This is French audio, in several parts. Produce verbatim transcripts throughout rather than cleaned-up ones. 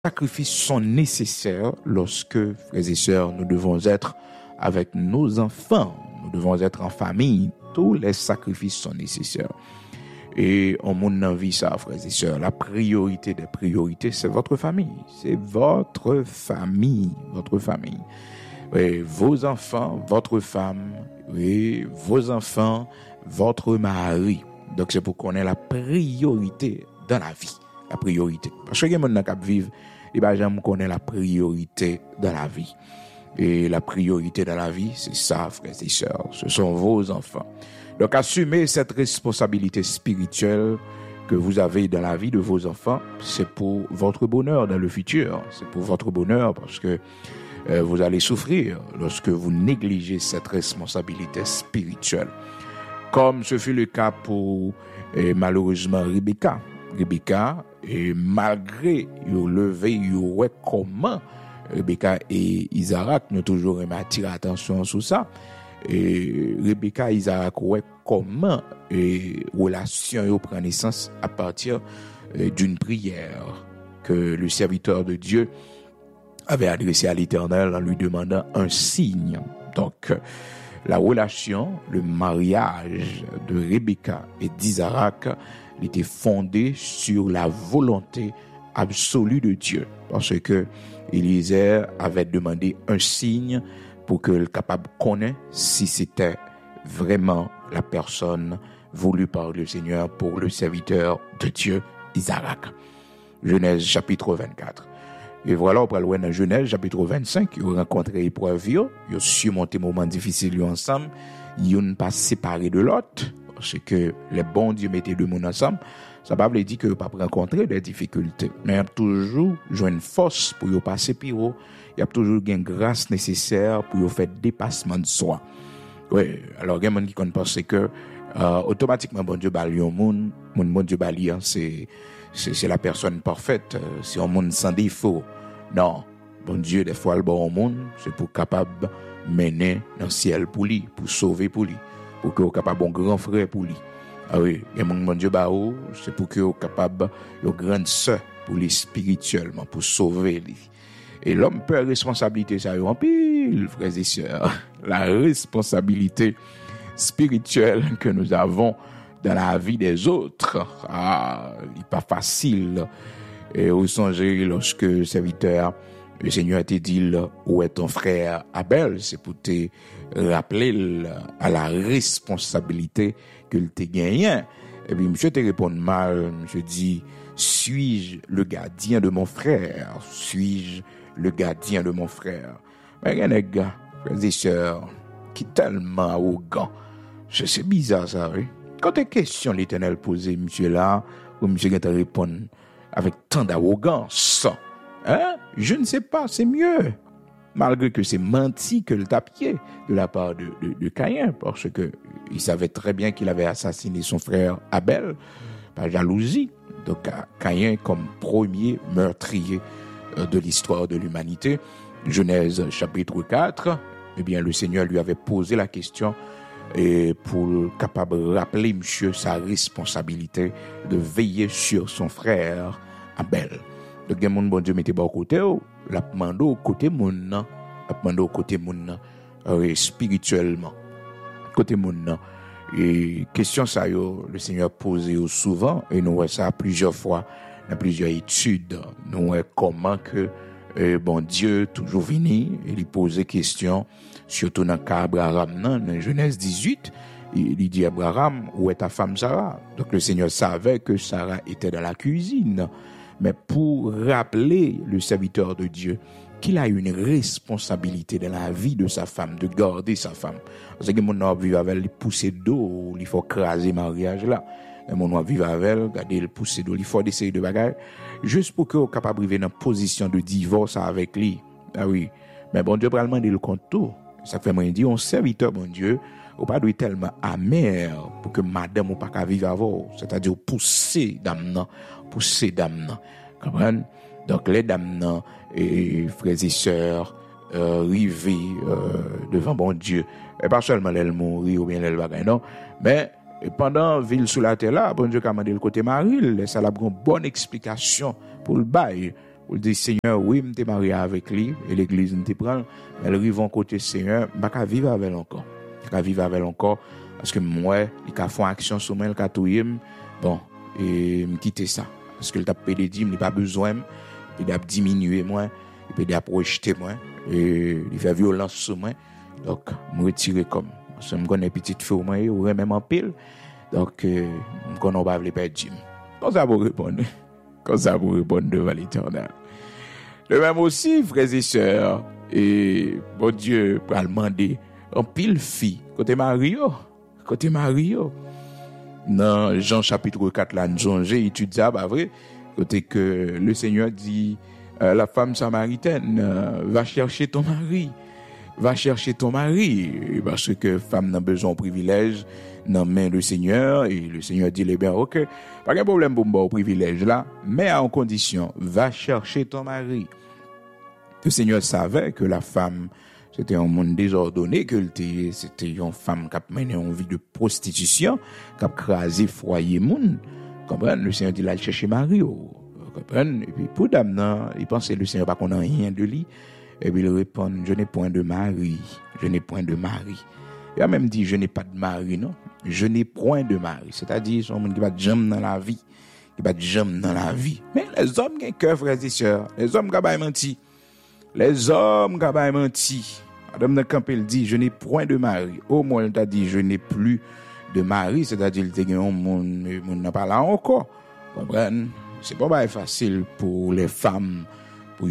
sacrifices sont nécessaires lorsque, frères et sœurs, nous devons être avec nos enfants, nous devons être en famille. Tous les sacrifices sont nécessaires. Et en mon vie, ça, frères et sœurs, la priorité des priorités, c'est votre famille. C'est votre famille, votre famille. Oui, vos enfants, votre femme, oui, vos enfants, votre mari. Donc, c'est pour qu'on ait la priorité dans la vie. La priorité. Parce que les gens qui vivent, ils ne connaissent la priorité dans la vie. Et la priorité dans la vie, c'est ça, frères et sœurs. Ce sont vos enfants. Donc, assumez cette responsabilité spirituelle que vous avez dans la vie de vos enfants. C'est pour votre bonheur dans le futur. C'est pour votre bonheur parce que euh, vous allez souffrir lorsque vous négligez cette responsabilité spirituelle. Comme ce fut le cas pour, euh, malheureusement, Rebecca. Rebecca, et malgré le levé, ouais, comment Rebecca et Isaac nous toujours attiré attention sur ça. Et Rebecca et Isaac, ouais, comment et relation yo prend naissance à partir euh, d'une prière que le serviteur de Dieu avait adressée à l'Éternel en lui demandant un signe. Donc, la relation, le mariage de Rebecca et d'Isaac était fondé sur la volonté absolue de Dieu. Parce que Élisée avait demandé un signe pour que le capable connaisse si c'était vraiment la personne voulue par le Seigneur pour le serviteur de Dieu, Isaac. Genèse chapitre vingt-quatre. Et voilà, on peut aller dans Genèse chapitre vingt-cinq, ils ont rencontré épreuve, ils ont surmonté moments difficiles ensemble, ils n'ont pas séparé de l'autre, parce que les bons dieux mettaient deux mondes ensemble. Ça ne veut pas dire qu'ils n'ont pas rencontré des difficultés, mais il y a toujours une force pour y passer plus haut, il y a toujours une grâce nécessaire pour y faire dépassement de soi. Oui, alors il y a des gens qui pensent que euh, automatiquement, bon Dieu, bali un monde, mon bon Dieu, bali, c'est C'est, c'est la personne parfaite, c'est un monde sans défaut. Non, bon Dieu, des fois, le bon monde, c'est pour capable mener dans le ciel pour lui, pour sauver pour lui, pour qu'il soit capable un grand frère pour lui. Ah oui, et mon bon Dieu, bah, c'est pour qu'il soit capable une grande sœur pour lui spirituellement, pour sauver lui. Et l'homme peut avoir responsabilité, ça y est en pile, frères et sœurs. La responsabilité spirituelle que nous avons dans la vie des autres. Ah, il n'est pas facile. Et vous songez lorsque le serviteur, le Seigneur t'a dit, où est ton frère Abel? C'est pour te rappeler à la responsabilité qu'il t'a gagné. Et puis, monsieur te répond mal, monsieur dit, suis-je le gardien de mon frère? Suis-je le gardien de mon frère? Mais il y a des gars, frères et sœurs, qui sont tellement arrogants. C'est bizarre ça, oui. Quand une question l'Éternel posée, monsieur là, ou monsieur qui te répond avec tant d'arrogance, hein? Je ne sais pas, c'est mieux. Malgré que c'est menti que le tapier de la part de, de, de Caïn, parce que il savait très bien qu'il avait assassiné son frère Abel par jalousie. Donc Caïn comme premier meurtrier de l'histoire de l'humanité. Genèse chapitre quatre, eh bien le Seigneur lui avait posé la question et pour capable rappeler monsieur sa responsabilité de veiller sur son frère Abel. Donc mon bon Dieu mettait bon côté la mando côté mon la mando côté mon euh, spirituellement côté mon et question ça yo le Seigneur posé souvent et nous voit ça plusieurs fois dans plusieurs études nous voit comment que euh, bon Dieu toujours venu et lui poser question surtout dans le cas Abraham dans Genèse dix-huit il dit Abraham où est ta femme Sarah? Donc le Seigneur savait que Sarah était dans la cuisine, mais pour rappeler le serviteur de Dieu qu'il a une responsabilité dans la vie de sa femme, de garder sa femme. Parce que mon homme vivre avec les poussées d'eau, il faut craser mariage là. Et mon homme vivre avec elle, garder le poussée d'eau, il faut des séries de bagages juste pour qu'il soit capable de vivre dans une position de divorce avec lui. Ah oui, mais bon Dieu va demander le compte tout. Ça fait moi dire un serviteur bon Dieu ou pas doit tellement amer pour que madame ou pas qu'à vivre avant, c'est-à-dire pousser dame pousser dame comprendre. Donc les dames et frères et sœurs euh, rivés euh, devant bon Dieu et pas seulement elle mourir ou bien elle bagaille non, mais pendant ville sous la terre là bon Dieu a demandé le côté mari, ça a une bonne explication pour le bail. Ou dit Seigneur, oui, m'étais marié avec lui et l'église m'était prend, mais le rivon côté Seigneur, m'a ka vivre avec elle encore. Ka vivre avec elle encore parce que moi, il ka font action sur moi, il ka touyer, bon, et me quitter ça parce que le t'a payé dit, il pas besoin, il a diminuer moi, il peut projeter moi et il fait violence sur moi. Donc, me retirer comme parce que me connais petite fille moi ou même en pile. Donc, euh, me connais pas les perdre Jim. Comme ça pour répondre. Comme ça pour répondre devant l'Éternel. De même aussi, frères et sœurs, et bon Dieu, pour demander en pile fille, côté Mario, côté Mario. Dans Jean chapitre quatre, là, nous songeons, étude ça, pas vrai, côté que le Seigneur dit, euh, la femme samaritaine, euh, va chercher ton mari, va chercher ton mari, parce que femme n'a besoin de privilège, dans main le Seigneur, et le Seigneur dit, eh bien, ok, pas de problème pour moi au privilège là, mais en condition, va chercher ton mari. Le Seigneur savait que la femme, c'était un monde désordonné, que c'était une femme qui a mené une vie de prostitution, qui a crasé foyer monde. Comprenez? Le Seigneur dit, là, il cherche Mario. Comprenez? Et puis, pour dame, il pensait le Seigneur pas qu'on a rien de lui. Et puis, il répond, je n'ai point de mari. Je n'ai point de mari. Il a même dit, je n'ai pas de mari, non? Je n'ai point de mari. C'est-à-dire, c'est un monde qui va de jambe dans la vie. Qui va de jambe dans la vie. Mais les hommes qui ont cœur, frères et sœurs, les hommes qui ont menti. Les hommes qui ont menti. Madame de Campbell dit, je n'ai point de mari. Au moins, il t'a dit, je n'ai plus de mari. C'est-à-dire, il t'a dit, mon monde n'a pas là encore. Vous comprenez? C'est pas facile pour les femmes pour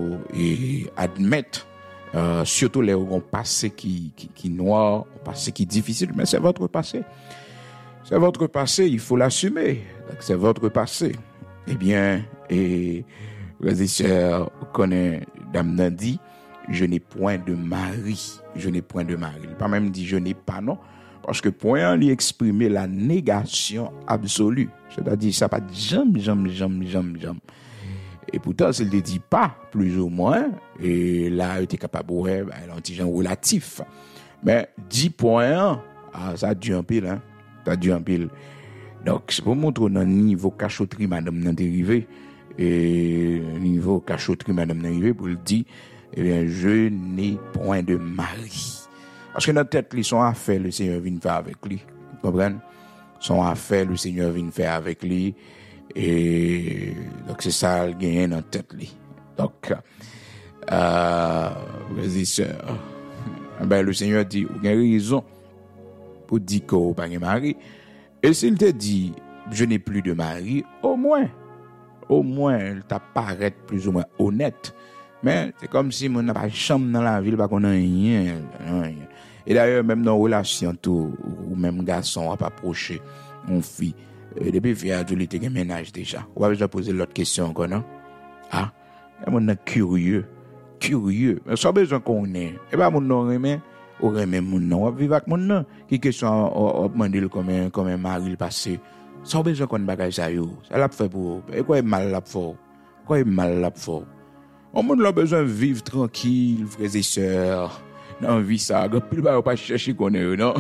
y admettre, euh, surtout les ont passé qui, qui, qui noir, un passé qui difficile, mais c'est votre passé. C'est votre passé, il faut l'assumer. Donc, c'est votre passé. Eh bien, et les sœurs connaissent, dame n'a dit, je n'ai point de mari. Je n'ai point de mari. Il n'a pas même dit je n'ai pas, non. Parce que point lui exprimer la négation absolue. C'est-à-dire, ça pas jamais, jamais, jamais, jamais, jamais. Et pourtant, s'il ne dit pas, plus ou moins, et là, il était capable, ouais, ben, l'antigen relatif. Mais dix points, ah, ça a dû un pile, hein. Ça a dû un pile. Donc, c'est pour montrer dans le niveau cachotterie, madame, n'a dérivé. Et niveau cachotterie, madame, n'a dérivé, pour le dire, eh bien, je n'ai point de mari. Parce que notre tête, ils sont affaires, le Seigneur vient faire avec lui. Vous comprenez? Son affaires, le Seigneur vient faire avec lui. Et donc, c'est ça, le gagne dans la tête. Lui. Donc, euh, vas-y, sœur. Ben, le Seigneur dit, vous avez raison pour dire que vous n'avez pas de mari. Et s'il te dit, je n'ai plus de mari, au moins, au moins, il t'apparaît plus ou moins honnête. Mais c'est comme si on n'a pas de chambre dans la ville, pas qu'on a rien, rien. Et d'ailleurs, même dans la relation, tout, ou même garçon, on va pas approcher une fille. Et depuis fille adulte, il y a un ménage déjà. On va déjà poser l'autre question encore, non? Ah, on est curieux, curieux. Mais sans besoin qu'on ait. Et pas mon nom remet, ou remet mon nom. On va vivre avec mon nom. Qui question, on va demander comme comme un mari passé. Sans besoin qu'on bagaille ça, yo. Ça l'a fait pour. Et quoi est mal l'a fait? Quoi est mal l'a fait? On monde a besoin de vivre tranquille, frères et sœurs. Non, vie ça. Puis pas pas chercher qu'on est, non?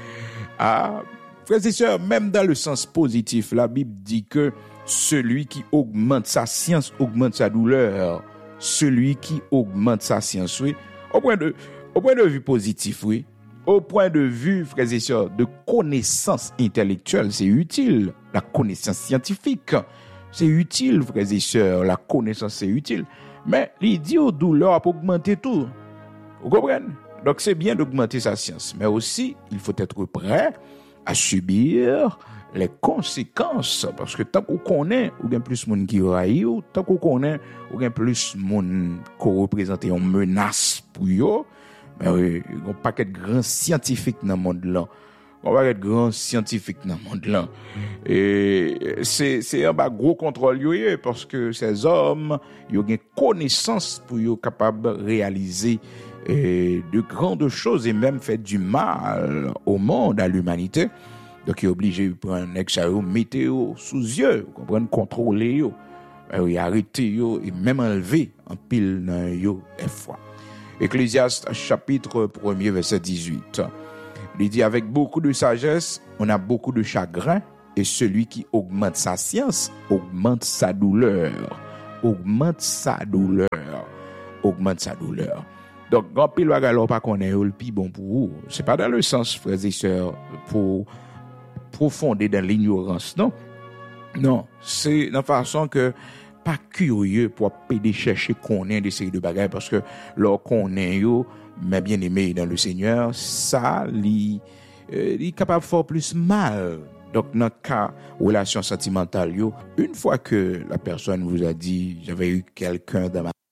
Ah, frères et sœurs, même dans le sens positif, la Bible dit que celui qui augmente sa science augmente sa douleur. Celui qui augmente sa science, oui. Au point de, au point de vue positif, oui. Au point de vue, frères et sœurs, de connaissance intellectuelle, c'est utile. La connaissance scientifique, c'est utile, frères et sœurs. La connaissance, c'est utile. Mais l'idée aux douleurs pour augmenter tout. Vous comprenez? Donc c'est bien d'augmenter sa science. Mais aussi, il faut être prêt à subir les conséquences. Parce que tant qu'on connaît, ou bien plus de monde qui raille, ou tant qu'on connaît, ou bien plus de monde qui représente une menace pour eux, mais oui, il n'y a pas de grands scientifiques dans le monde là. On va être grand scientifique dans le monde là. Et c'est, c'est un bas gros contrôle, parce que ces hommes, ils ont une connaissance pour être capables de réaliser eh, de grandes choses et même faire du mal au monde, à l'humanité. Donc, ils sont obligés de prendre un examen, mettre sous yeux, comprendre, contrôler, et arrêter, et même enlever un pile dans yo des fois. Ecclésiaste chapitre premier, verset dix-huit. Il dit, avec beaucoup de sagesse, on a beaucoup de chagrin, et celui qui augmente sa science augmente sa douleur. augmente sa douleur. Augmente sa douleur. Donc, quand pile bagay alors pas connaît le plus bon pour vous. C'est pas dans le sens, frères et sœurs, pour profonder dans l'ignorance, non. Non, c'est dans la façon que pas curieux pour péder chercher qu'on ait des séries de bagages parce que leur qu'on ait yo, mais bien aimé dans le Seigneur, ça li euh, li capable de faire plus mal. Donc dans le cas relation sentimentale yo, une fois que la personne vous a dit j'avais eu quelqu'un dans ma